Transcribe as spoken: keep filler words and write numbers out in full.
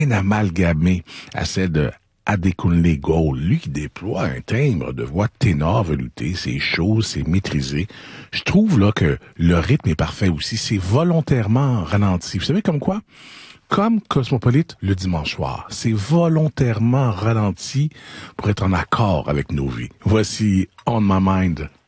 amalgamée à celle de Adekunle Gold, lui qui déploie un timbre de voix ténor velouté, c'est chaud, c'est maîtrisé. Je trouve là que le rythme est parfait aussi, c'est volontairement ralenti. Vous savez comme quoi? Comme Cosmopolite le dimanche soir, c'est volontairement ralenti pour être en accord avec nos vies. Voici On My Mind